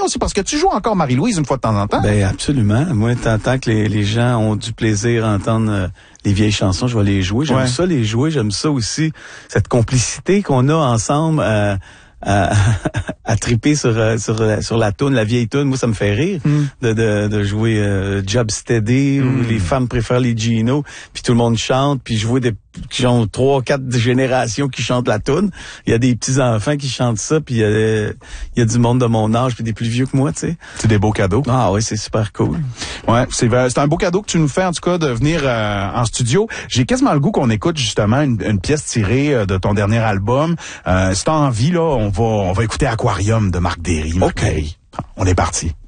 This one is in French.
aussi, parce que tu joues encore Marie-Louise une fois de temps en temps. Ben absolument. Moi, tant que les gens ont du plaisir à entendre les vieilles chansons, je vais les jouer. J'aime ça les jouer. J'aime ça aussi, cette complicité qu'on a ensemble à triper sur la toune, la vieille toune. Moi, ça me fait rire de jouer Job Steady où les femmes préfèrent les Gino, puis tout le monde chante, puis je vois des gens 3-4 générations qui chantent la toune. Il y a des petits enfants qui chantent ça, puis il y a du monde de mon âge, puis des plus vieux que moi, tu sais. C'est des beaux cadeaux. Ah oui, c'est super cool. Ouais, c'est un beau cadeau que tu nous fais en tout cas de venir en studio. J'ai quasiment le goût qu'on écoute justement une pièce tirée de ton dernier album. Si t'as envie là, on va écouter Aquarium de Marc Derry. OK. On est parti.